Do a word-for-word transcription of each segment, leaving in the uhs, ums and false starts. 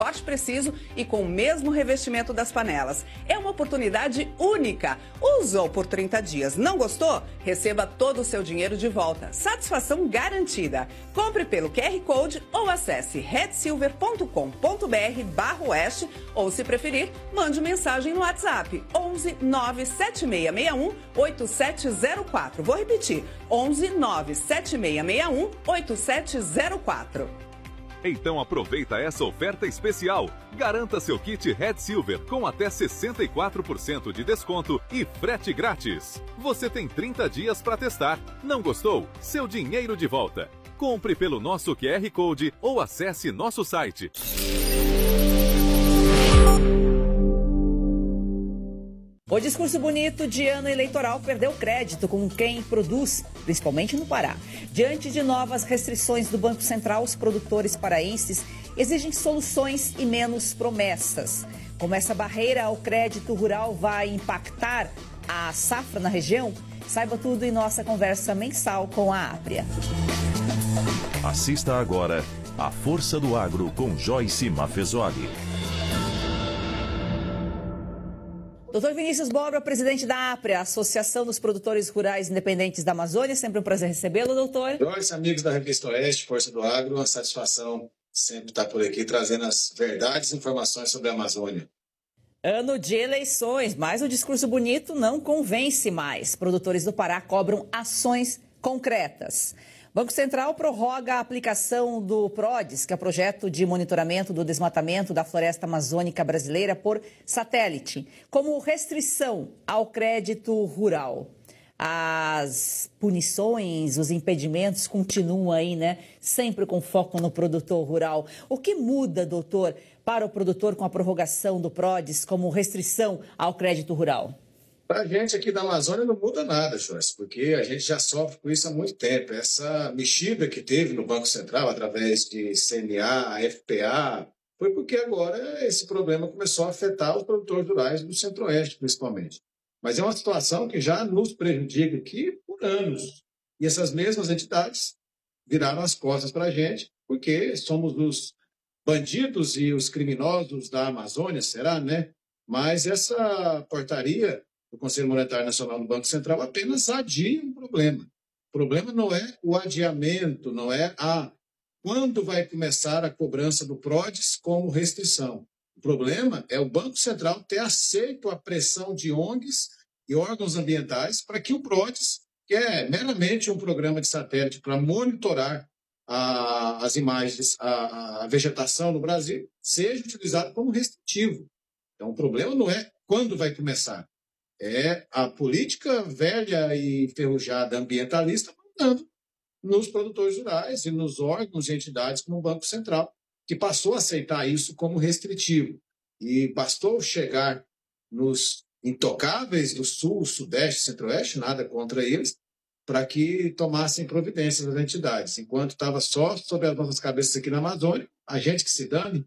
corte preciso e com o mesmo revestimento das panelas. É uma oportunidade única. Usou por trinta dias, não gostou? Receba todo o seu dinheiro de volta. Satisfação garantida. Compre pelo Q R Code ou acesse red silver ponto com ponto br barra oeste ou, se preferir, mande mensagem no WhatsApp onze nove sete seis seis um oito sete zero quatro. Vou repetir, onze nove sete seis seis um oito sete zero quatro. Então aproveita essa oferta especial. Garanta seu kit Red Silver com até sessenta e quatro por cento de desconto e frete grátis. Você tem trinta dias para testar. Não gostou? Seu dinheiro de volta. Compre pelo nosso Q R Code ou acesse nosso site. O discurso bonito de ano eleitoral perdeu crédito com quem produz, principalmente no Pará. Diante de novas restrições do Banco Central, os produtores paraenses exigem soluções e menos promessas. Como essa barreira ao crédito rural vai impactar a safra na região? Saiba tudo em nossa conversa mensal com a Apria. Assista agora a Força do Agro com Joyce Mafezoli. Doutor Vinícius Borba, presidente da Apria, Associação dos Produtores Rurais Independentes da Amazônia. Sempre um prazer recebê-lo, doutor. Joyce, amigos da Revista Oeste, Força do Agro, uma satisfação sempre estar por aqui trazendo as verdades e informações sobre a Amazônia. Ano de eleições, mas o discurso bonito não convence mais. Produtores do Pará cobram ações concretas. Banco Central prorroga a aplicação do PRODES, que é o Projeto de Monitoramento do Desmatamento da Floresta Amazônica Brasileira por satélite, como restrição ao crédito rural. As punições, os impedimentos continuam aí, né? Sempre com foco no produtor rural. O que muda, doutor, para o produtor com a prorrogação do PRODES como restrição ao crédito rural? Para a gente aqui da Amazônia não muda nada, Joyce, porque a gente já sofre com isso há muito tempo. Essa mexida que teve no Banco Central, através de C N A, F P A, foi porque agora esse problema começou a afetar os produtores rurais do Centro-Oeste, principalmente. Mas é uma situação que já nos prejudica aqui por anos. E essas mesmas entidades viraram as costas para a gente, porque somos os bandidos e os criminosos da Amazônia, será, né? Mas essa portaria do Conselho Monetário Nacional do Banco Central apenas adia um problema. O problema não é o adiamento, não é a quando vai começar a cobrança do PRODES como restrição. O problema é o Banco Central ter aceito a pressão de O N Gs e órgãos ambientais para que o PRODES, que é meramente um programa de satélite para monitorar a, as imagens, a, a vegetação no Brasil, seja utilizado como restritivo. Então, o problema não é quando vai começar. É a política velha e enferrujada ambientalista mandando nos produtores rurais e nos órgãos e entidades como o Banco Central, que passou a aceitar isso como restritivo. E bastou chegar nos intocáveis do Sul, Sudeste, Centro-Oeste, nada contra eles, para que tomassem providências das entidades. Enquanto estava só sobre as nossas cabeças aqui na Amazônia, a gente que se dane.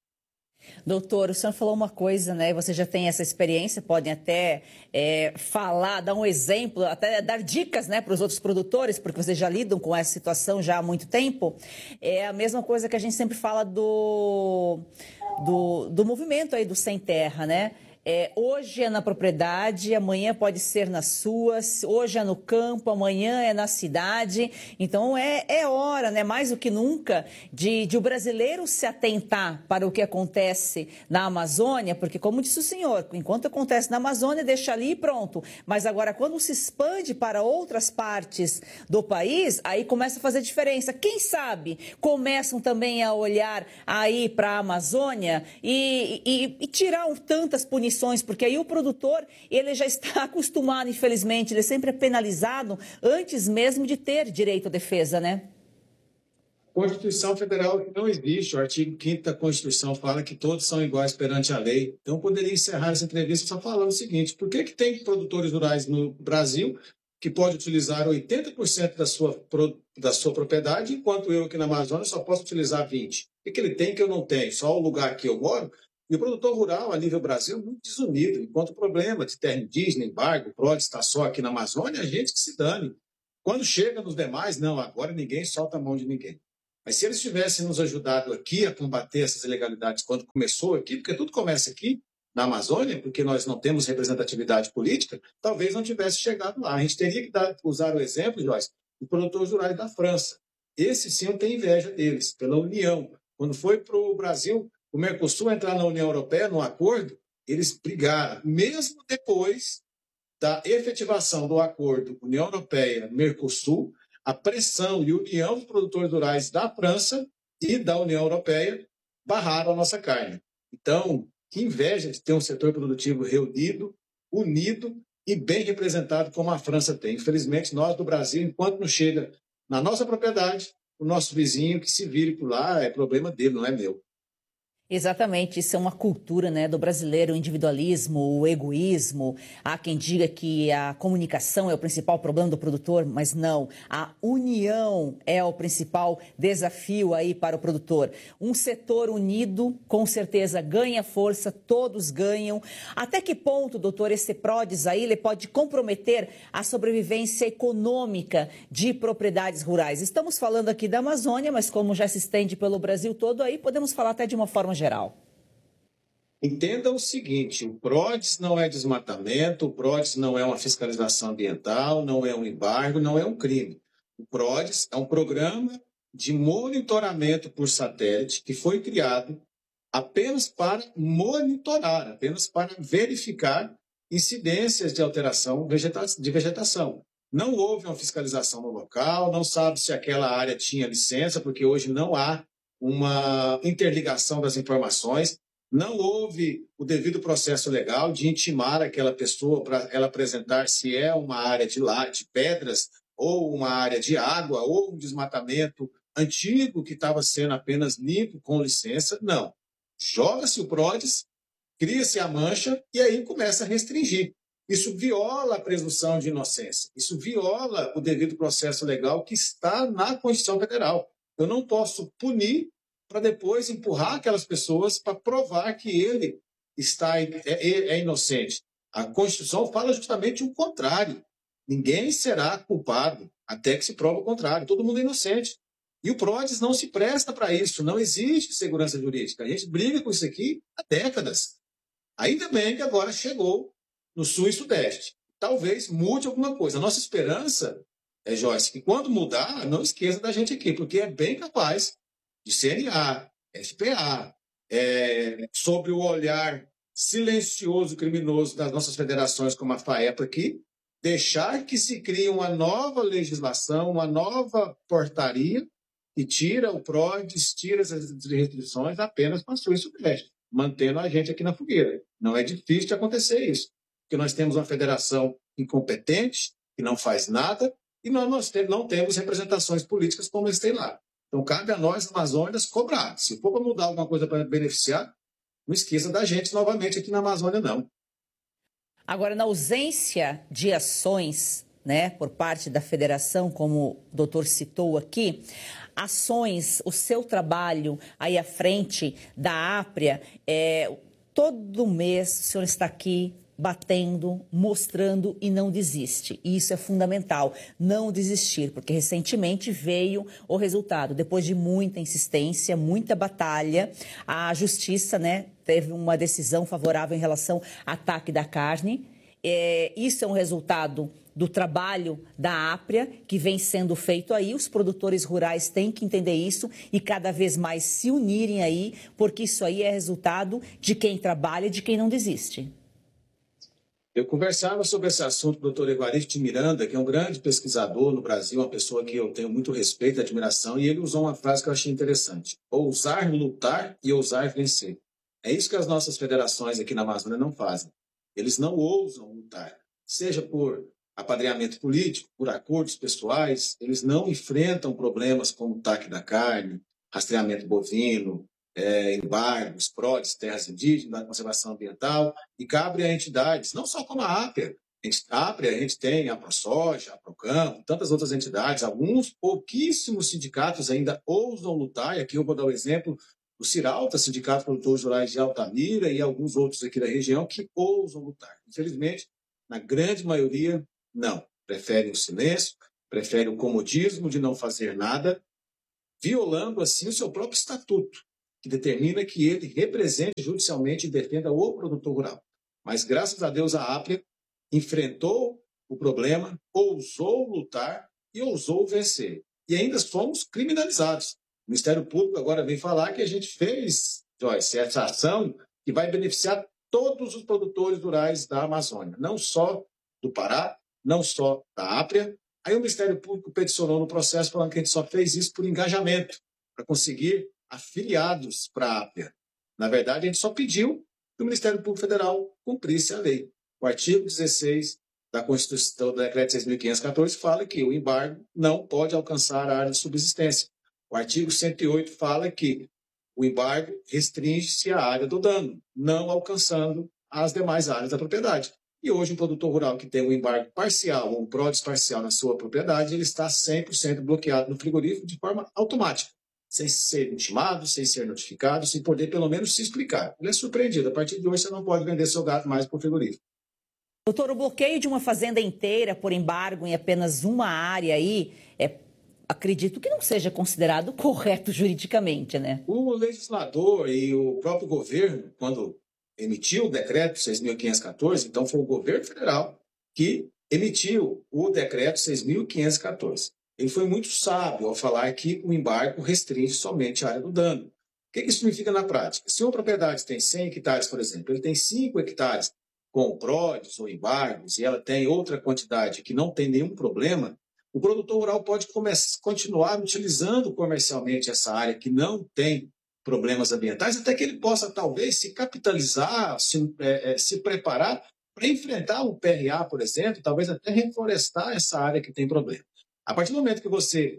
Doutor, o senhor falou uma coisa, né? Você já tem essa experiência, podem até é, falar, dar um exemplo, até dar dicas, né, para os outros produtores, porque vocês já lidam com essa situação já há muito tempo. É a mesma coisa que a gente sempre fala do, do, do movimento aí do Sem Terra, né? É, hoje é na propriedade, amanhã pode ser nas suas, hoje é no campo, amanhã é na cidade. Então é, é hora, né, mais do que nunca, de, de o brasileiro se atentar para o que acontece na Amazônia, porque, como disse o senhor, enquanto acontece na Amazônia, deixa ali e pronto. Mas agora, quando se expande para outras partes do país, aí começa a fazer diferença. Quem sabe começam também a olhar aí para a Amazônia e, e, e tirar um, tantas punições, porque aí o produtor, ele já está acostumado, infelizmente, ele sempre é penalizado antes mesmo de ter direito à defesa, né? Constituição Federal não existe. O artigo quinto da Constituição fala que todos são iguais perante a lei. Então, eu poderia encerrar essa entrevista só falando o seguinte: por que que tem produtores rurais no Brasil que pode utilizar oitenta por cento da sua, da sua propriedade, enquanto eu aqui na Amazônia só posso utilizar vinte por cento? O que que ele tem que eu não tenho? Só o lugar que eu moro? E o produtor rural, a nível Brasil, é muito desunido. Enquanto o problema de terra indígena, embargo, o PRODES está só aqui na Amazônia, a gente que se dane. Quando chega nos demais, não, agora ninguém solta a mão de ninguém. Mas se eles tivessem nos ajudado aqui a combater essas ilegalidades quando começou aqui, porque tudo começa aqui, na Amazônia, porque nós não temos representatividade política, talvez não tivesse chegado lá. A gente teria que dar, usar o exemplo, Joyce, do produtores rurais da França. Esse sim eu tenho inveja deles, pela União. Quando foi para o Brasil, o Mercosul entrar na União Europeia, num acordo, eles brigaram, mesmo depois da efetivação do acordo União Europeia-Mercosul, a pressão e união dos produtores rurais da França e da União Europeia barraram a nossa carne. Então, que inveja de ter um setor produtivo reunido, unido e bem representado como a França tem. Infelizmente, nós do Brasil, enquanto não chega na nossa propriedade, o nosso vizinho que se vire por lá é problema dele, não é meu. Exatamente, isso é uma cultura, né, do brasileiro, o individualismo, o egoísmo. Há quem diga que a comunicação é o principal problema do produtor, mas não. A união é o principal desafio aí para o produtor. Um setor unido, com certeza, ganha força, todos ganham. Até que ponto, doutor, esse PRODES aí ele pode comprometer a sobrevivência econômica de propriedades rurais? Estamos falando aqui da Amazônia, mas como já se estende pelo Brasil todo, aí podemos falar até de uma forma geral. Entenda o seguinte, o PRODES não é desmatamento, o PRODES não é uma fiscalização ambiental, não é um embargo, não é um crime. O PRODES é um programa de monitoramento por satélite que foi criado apenas para monitorar, apenas para verificar incidências de alteração de vegetação. Não houve uma fiscalização no local, não sabe se aquela área tinha licença, porque hoje não há uma interligação das informações, não houve o devido processo legal de intimar aquela pessoa para ela apresentar se é uma área de, lá, de pedras ou uma área de água ou um desmatamento antigo que estava sendo apenas limpo com licença. Não. Joga-se o PRODES, cria-se a mancha e aí começa a restringir. Isso viola a presunção de inocência, isso viola o devido processo legal que está na Constituição Federal. Eu não posso punir para depois empurrar aquelas pessoas para provar que ele está é, é inocente. A Constituição fala justamente o contrário. Ninguém será culpado até que se prove o contrário. Todo mundo é inocente. E o PRODES não se presta para isso. Não existe segurança jurídica. A gente briga com isso aqui há décadas. Ainda bem que agora chegou no Sul e Sudeste. Talvez mude alguma coisa. A nossa esperança é, Joyce, que quando mudar, não esqueça da gente aqui, porque é bem capaz de C N A, F P A, é, sobre o olhar silencioso criminoso das nossas federações, como a FAEPA aqui, deixar que se crie uma nova legislação, uma nova portaria que tira o PRODES, tira essas restrições apenas para Sul e Sudeste, mantendo a gente aqui na fogueira. Não é difícil de acontecer isso, porque nós temos uma federação incompetente, que não faz nada, e nós, nós não temos representações políticas como eles têm lá. Então, cabe a nós, Amazônias, cobrar. Se for para mudar alguma coisa para beneficiar, não esqueça da gente novamente aqui na Amazônia, não. Agora, na ausência de ações, né, por parte da federação, como o doutor citou aqui, ações, o seu trabalho aí à frente da Apria, é, todo mês o senhor está aqui batendo, mostrando e não desiste. E isso é fundamental, não desistir, porque recentemente veio o resultado. Depois de muita insistência, muita batalha, a justiça, né, teve uma decisão favorável em relação ao ataque da carne. É, isso é um resultado do trabalho da Apria, que vem sendo feito aí. Os produtores rurais têm que entender isso e cada vez mais se unirem aí, porque isso aí é resultado de quem trabalha e de quem não desiste. Eu conversava sobre esse assunto com o doutor Evaristo de Miranda, que é um grande pesquisador no Brasil, uma pessoa que eu tenho muito respeito e admiração, e ele usou uma frase que eu achei interessante: ousar lutar e ousar vencer. É isso que as nossas federações aqui na Amazônia não fazem. Eles não ousam lutar, seja por apadrinhamento político, por acordos pessoais, eles não enfrentam problemas como o taque da carne, rastreamento bovino, É, embargos, PRODES, terras indígenas, conservação ambiental, e cabe a entidades, não só como a Apria. A Apria, a gente tem a ProSoja, a Procampo, tantas outras entidades, alguns pouquíssimos sindicatos ainda ousam lutar, e aqui eu vou dar o exemplo do Ciralta, Sindicato de Produtores Rurais de Altamira, e alguns outros aqui da região que ousam lutar. Infelizmente, na grande maioria, não. Preferem o silêncio, preferem o comodismo de não fazer nada, violando assim o seu próprio estatuto, que determina que ele represente judicialmente e defenda o produtor rural. Mas, graças a Deus, a Apria enfrentou o problema, ousou lutar e ousou vencer. E ainda fomos criminalizados. O Ministério Público agora vem falar que a gente fez, Joyce, essa ação que vai beneficiar todos os produtores rurais da Amazônia, não só do Pará, não só da Apria. Aí o Ministério Público peticionou no processo falando que a gente só fez isso por engajamento, para conseguir afiliados para a Apria. Na verdade, a gente só pediu que o Ministério Público Federal cumprisse a lei. O artigo dezesseis da Constituição do Decreto seis mil quinhentos e quatorze fala que o embargo não pode alcançar a área de subsistência. O artigo cento e oito fala que o embargo restringe-se à área do dano, não alcançando as demais áreas da propriedade. E hoje um produtor rural que tem um embargo parcial ou um pródice parcial na sua propriedade, ele está cem por cento bloqueado no frigorífico de forma automática, sem ser intimado, sem ser notificado, sem poder pelo menos se explicar. Ele é surpreendido. A partir de hoje você não pode vender seu gado mais para o frigorífico. Doutor, o bloqueio de uma fazenda inteira por embargo em apenas uma área aí, é, acredito que não seja considerado correto juridicamente, né? O legislador e o próprio governo, quando emitiu o decreto seis mil quinhentos e quatorze, então foi o governo federal que emitiu o decreto seis mil quinhentos e quatorze. Ele foi muito sábio ao falar que o embargo restringe somente a área do dano. O que isso significa na prática? Se uma propriedade tem cem hectares, por exemplo, ele tem cinco hectares com pródios ou embargos, e ela tem outra quantidade que não tem nenhum problema, o produtor rural pode começar, continuar utilizando comercialmente essa área que não tem problemas ambientais, até que ele possa, talvez, se capitalizar, se, é, é, se preparar para enfrentar o P R A, por exemplo, talvez até reflorestar essa área que tem problema. A partir do momento que você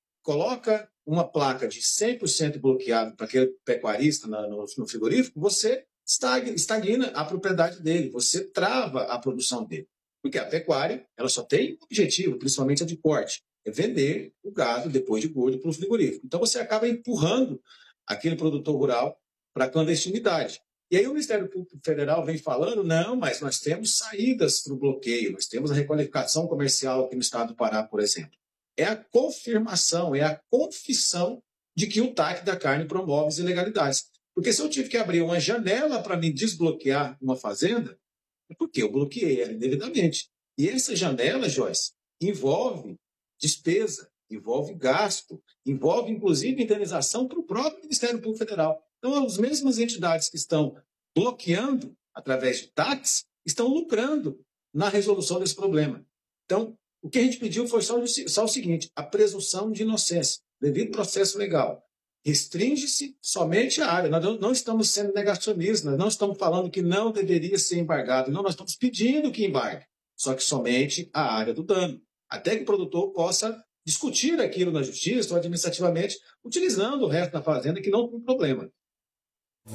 coloca uma placa de cem por cento bloqueado para aquele pecuarista no, no, no frigorífico, você estagna a propriedade dele, você trava a produção dele. Porque a pecuária ela só tem um objetivo, principalmente a de corte, é vender o gado depois de gordo para o frigorífico. Então você acaba empurrando aquele produtor rural para a clandestinidade. E aí o Ministério Público Federal vem falando, não, mas nós temos saídas para o bloqueio, nós temos a requalificação comercial aqui no estado do Pará, por exemplo. É a confirmação, é a confissão de que o T A C da carne promove as ilegalidades. Porque se eu tive que abrir uma janela para me desbloquear uma fazenda, é porque eu bloqueei ela indevidamente. E essa janela, Joyce, envolve despesa, envolve gasto, envolve, inclusive, indenização para o próprio Ministério Público Federal. Então, as mesmas entidades que estão bloqueando através de T A Cs estão lucrando na resolução desse problema. Então, o que a gente pediu foi só, só o seguinte, a presunção de inocência, devido processo legal. Restringe-se somente a área. Nós não, não estamos sendo negacionistas, nós não estamos falando que não deveria ser embargado. Não, nós estamos pedindo que embargue, só que somente a área do dano. Até que o produtor possa discutir aquilo na justiça ou administrativamente, utilizando o resto da fazenda, que não tem problema.